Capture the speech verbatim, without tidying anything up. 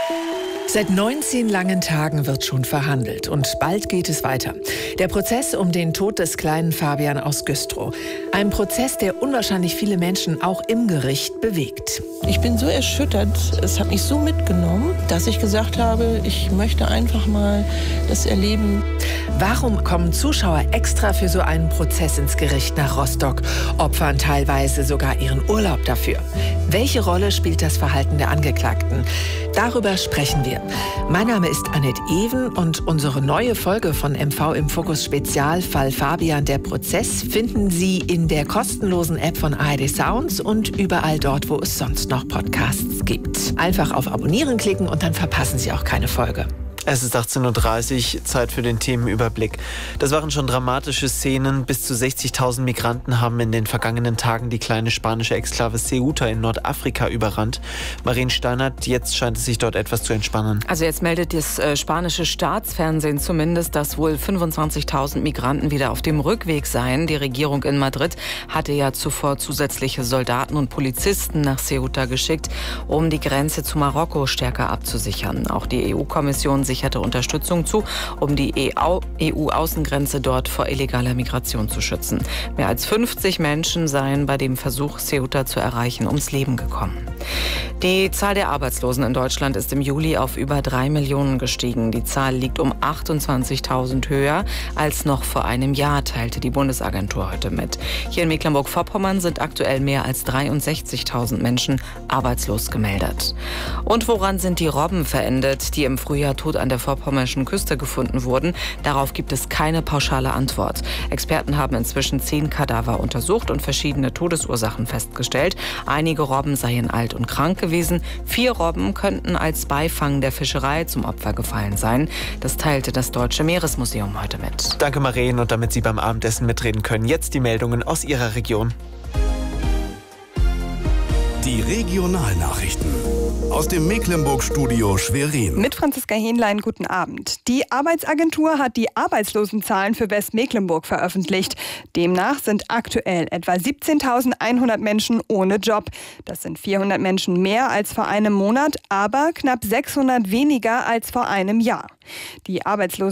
Seit neunzehn langen Tagen wird schon verhandelt und bald geht es weiter. Der Prozess um den Tod des kleinen Fabian aus Güstrow. Ein Prozess, der unwahrscheinlich viele Menschen auch im Gericht bewegt. Ich bin so erschüttert, es hat mich so mitgenommen, dass ich gesagt habe, ich möchte einfach mal das erleben. Warum kommen Zuschauer extra für so einen Prozess ins Gericht nach Rostock, opfern teilweise sogar ihren Urlaub dafür? Welche Rolle spielt das Verhalten der Angeklagten? Darüber sprechen wir. Mein Name ist Annette Even und unsere neue Folge von M V im Fokus Spezial Fall Fabian, der Prozess, finden Sie in der kostenlosen App von A R D Sounds und überall dort, wo es sonst noch Podcasts gibt. Einfach auf Abonnieren klicken und dann verpassen Sie auch keine Folge. Es ist achtzehn Uhr dreißig, Zeit für den Themenüberblick. Das waren schon dramatische Szenen. Bis zu sechzigtausend Migranten haben in den vergangenen Tagen die kleine spanische Exklave Ceuta in Nordafrika überrannt. Marien Steinert, jetzt scheint es sich dort etwas zu entspannen. Also jetzt meldet das äh, spanische Staatsfernsehen zumindest, dass wohl fünfundzwanzigtausend Migranten wieder auf dem Rückweg seien. Die Regierung in Madrid hatte ja zuvor zusätzliche Soldaten und Polizisten nach Ceuta geschickt, um die Grenze zu Marokko stärker abzusichern. Auch die E U-Kommission sicherte Unterstützung zu, um die E U-Außengrenze dort vor illegaler Migration zu schützen. Mehr als fünfzig Menschen seien bei dem Versuch, Ceuta zu erreichen, ums Leben gekommen. Die Zahl der Arbeitslosen in Deutschland ist im Juli auf über drei Millionen gestiegen. Die Zahl liegt um achtundzwanzigtausend höher als noch vor einem Jahr, teilte die Bundesagentur heute mit. Hier in Mecklenburg-Vorpommern sind aktuell mehr als dreiundsechzigtausend Menschen arbeitslos gemeldet. Und woran sind die Robben verendet, die im Frühjahr tot an der vorpommerschen Küste gefunden wurden? Darauf gibt es keine pauschale Antwort. Experten haben inzwischen zehn Kadaver untersucht und verschiedene Todesursachen festgestellt. Einige Robben seien alt und krank gewesen. Vier Robben könnten als Beifang der Fischerei zum Opfer gefallen sein. Das teilte das Deutsche Meeresmuseum heute mit. Danke, Marien. Und damit Sie beim Abendessen mitreden können, jetzt die Meldungen aus Ihrer Region. Die Regionalnachrichten aus dem Mecklenburg-Studio Schwerin. Mit Franziska Hähnlein, guten Abend. Die Arbeitsagentur hat die Arbeitslosenzahlen für Westmecklenburg veröffentlicht. Demnach sind aktuell etwa siebzehntausendeinhundert Menschen ohne Job. Das sind vierhundert Menschen mehr als vor einem Monat, aber knapp sechshundert weniger als vor einem Jahr. Die Arbeitslosen